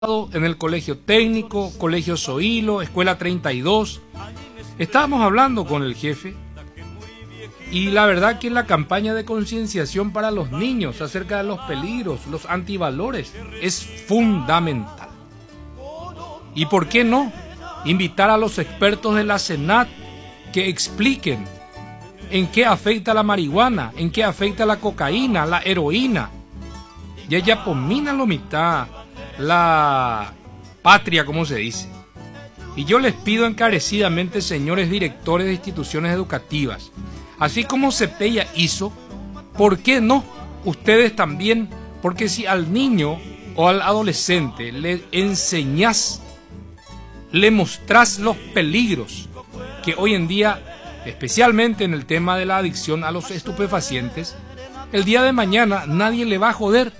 en el colegio técnico, colegio Zoilo, escuela 32. Estábamos hablando con el jefe y la verdad que la campaña de concienciación para los niños acerca de los peligros, los antivalores, es fundamental. ¿Y por qué no? Invitar a los expertos de la SENAT que expliquen en qué afecta la marihuana, en qué afecta la cocaína, la heroína. Y ella pomina lo mitad, la patria, como se dice. Y yo les pido encarecidamente, señores directores de instituciones educativas, así como Cepella hizo, ¿por qué no? Ustedes también, porque si al niño o al adolescente le enseñás, le mostrás los peligros que hoy en día, especialmente en el tema de la adicción a los estupefacientes, el día de mañana nadie le va a joder,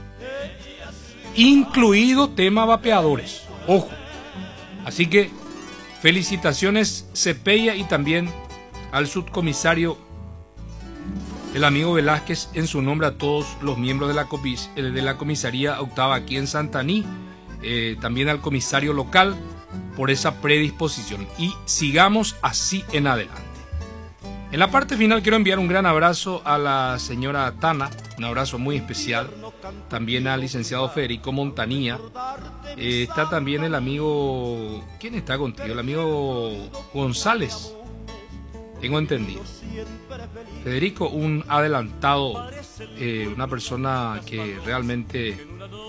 incluido tema vapeadores, ojo. Así que felicitaciones Cepella y también al subcomisario, el amigo Velázquez, en su nombre a todos los miembros de la comisaría octava aquí en Santaní, también al comisario local por esa predisposición, y sigamos así en adelante. En la parte final quiero enviar un gran abrazo a la señora Tana, un abrazo muy especial, también al licenciado Federico Montanía, está también el amigo, ¿quién está contigo? El amigo González, tengo entendido. Federico, un adelantado, una persona que realmente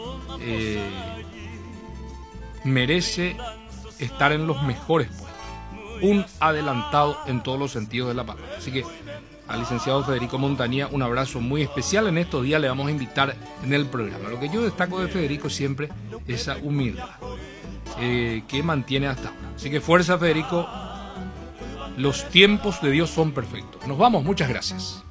merece estar en los mejores puestos, un adelantado en todos los sentidos de la palabra. Así que al licenciado Federico Montanía un abrazo muy especial. En estos días le vamos a invitar en el programa. Lo que yo destaco de Federico siempre es esa humildad que mantiene hasta ahora. Así que fuerza, Federico, los tiempos de Dios son perfectos. Nos vamos, muchas gracias.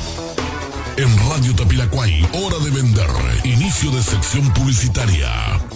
En Radio Tapiracuay, hora de vender. Inicio de sección publicitaria.